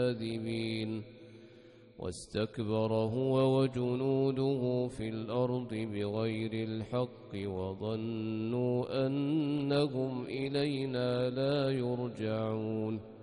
كاذبين واستكبر هو وجنوده في الأرض بغير الحق وظنوا أنهم إلينا لا يرجعون